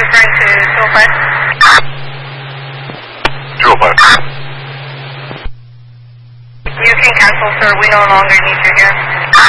referring to 205? 205. You can cancel, sir. We no longer need you here.